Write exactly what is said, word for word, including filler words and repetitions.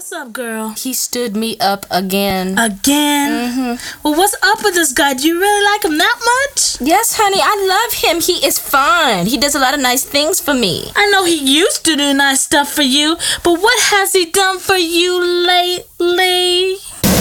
What's up, girl? He stood me up again. Again? Mm-hmm. Well, what's up with this guy? Do you really like him that much? Yes, honey, I love him. He is fine. He does a lot of nice things for me. I know he used to do nice stuff for you, but what has he done for you lately?